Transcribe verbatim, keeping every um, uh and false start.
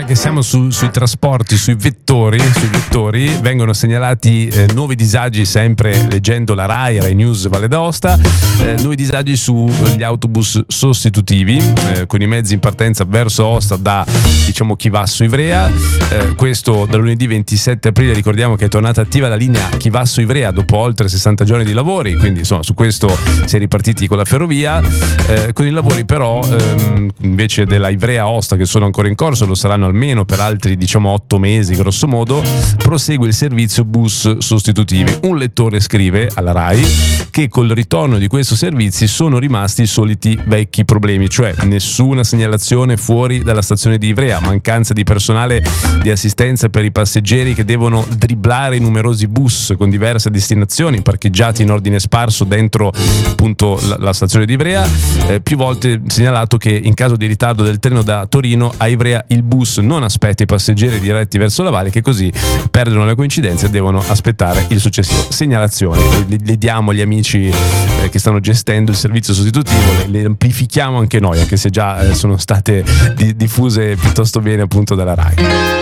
che siamo su, sui trasporti, sui vettori, sui vettori vengono segnalati eh, nuovi disagi, sempre leggendo la RAI, RAI News Valle d'Aosta, eh, nuovi disagi sugli autobus sostitutivi eh, con i mezzi in partenza verso Aosta da, diciamo, Chivasso-Ivrea. Eh, questo da lunedì ventisette aprile, ricordiamo che è tornata attiva la linea Chivasso-Ivrea dopo oltre sessanta giorni di lavori, quindi insomma su questo si è ripartiti con la ferrovia. Eh, con i lavori però ehm, invece della Ivrea-Aosta, che sono ancora in corso, lo saranno almeno per altri, diciamo, otto mesi grosso modo, prosegue il servizio bus sostitutivi. Un lettore scrive alla RAI che col ritorno di questo servizi sono rimasti i soliti vecchi problemi, cioè nessuna segnalazione fuori dalla stazione di Ivrea, mancanza di personale di assistenza per i passeggeri che devono dribblare i numerosi bus con diverse destinazioni parcheggiati in ordine sparso dentro appunto la, la stazione di Ivrea. Eh, più volte segnalato che in caso di ritardo del treno da Torino a Ivrea il bus non aspetta i passeggeri diretti verso la valle, che così perdono le coincidenze e devono aspettare il successivo. Segnalazioni le, le diamo agli amici eh, che stanno gestendo il servizio sostitutivo, le, le amplifichiamo anche noi, anche se già eh, sono state di, diffuse piuttosto bene appunto dalla RAI.